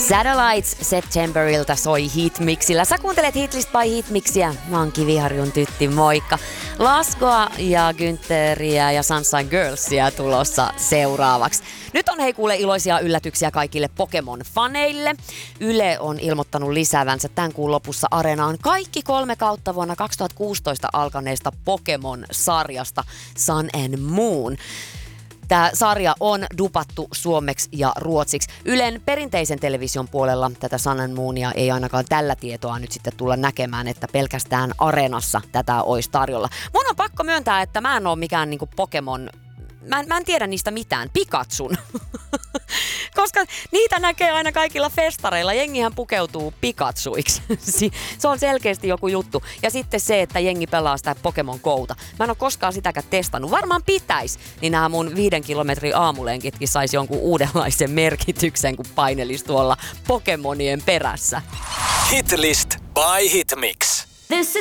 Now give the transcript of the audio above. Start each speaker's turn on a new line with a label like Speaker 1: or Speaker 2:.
Speaker 1: Satellites Septemberilta soi Hitmixillä. Sä kuuntelet Hitlist by Hitmixiä. Mä oon Kiviharjun Tytti, moikka. Laskoa ja Günteriä ja Sunshine Girlsia tulossa seuraavaksi. Nyt on kuule iloisia yllätyksiä kaikille Pokemon-faneille. Yle on ilmoittanut lisäävänsä tämän kuun lopussa Areenaan kaikki 3 kautta vuonna 2016 alkaneesta Pokemon-sarjasta Sun and Moon. Tämä sarja on dupattu suomeksi ja ruotsiksi. Ylen perinteisen television puolella tätä Sun and Moonia ei ainakaan tällä tietoa nyt sitten tulla näkemään, että pelkästään Areenassa tätä olisi tarjolla. Mun on pakko myöntää, että mä en ole mikään niinku Pokemon. Mä en tiedä niistä mitään. Pikatsun. Koska niitä näkee aina kaikilla festareilla. Jengihän pukeutuu Pikatsuiksi. Se on selkeästi joku juttu. Ja sitten se, että jengi pelaa sitä Pokemon Gouta. Mä en ole koskaan sitäkään testannut. Varmaan pitäisi. Niin nämä mun 5 kilometrin aamulenkitkin saisi jonkun uudenlaisen merkityksen, kun painelisi tuolla Pokemonien perässä.
Speaker 2: Hitlist by Hitmix.